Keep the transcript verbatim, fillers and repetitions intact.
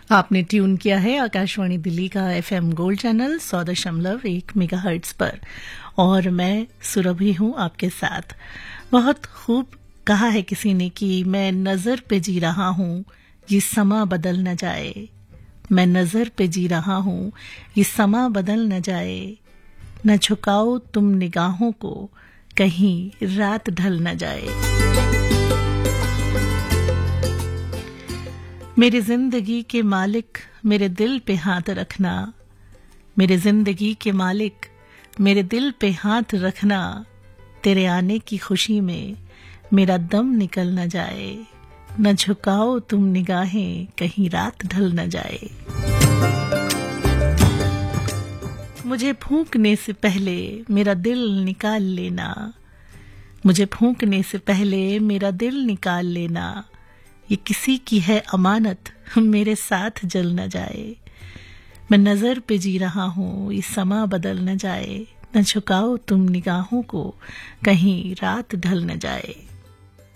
आपने ट्यून किया है आकाशवाणी दिल्ली का एफएम गोल्ड चैनल सौ दशमलव एक मेगाहर्ट्ज पर और मैं सुरभि हूं आपके साथ। बहुत खूब कहा है किसी ने कि मैं नजर पे जी रहा हूं, ये समा बदल न जाए। मैं नजर पे जी रहा हूं, ये समा बदल न जाए। न झुकाओ तुम निगाहों को, कहीं रात ढल न जाए। मेरी जिंदगी के मालिक मेरे दिल पे हाथ रखना, मेरे जिंदगी के मालिक मेरे दिल पे हाथ रखना। तेरे आने की खुशी में मेरा दम निकल न जाए। न झुकाओ तुम निगाहें, कहीं रात ढल न जाए। मुझे फूंकने से पहले मेरा दिल निकाल लेना, मुझे फूंकने से पहले मेरा दिल निकाल लेना। ये किसी की है अमानत, मेरे साथ जल न जाए। मैं नजर पे जी रहा हूँ, ये समा बदल न जाए। न झुकाओ तुम निगाहों को, कहीं रात ढल न जाए।